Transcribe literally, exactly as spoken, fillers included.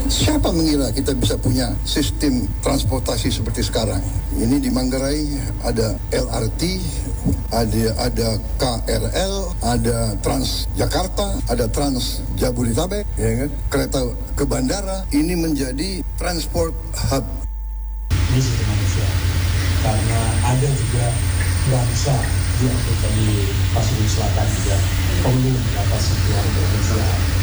Siapa mengira kita bisa punya sistem transportasi seperti sekarang? Ini di Manggarai ada L R T, ada ada K R L, ada Transjakarta, ada Trans Jabodetabek, ya kan? Kereta ke bandara. Ini menjadi transport hub. Ini sistem manusia, karena ada juga bangsa di Afrika di Pasifik Selatan juga perlu mendapat sebuah potensial.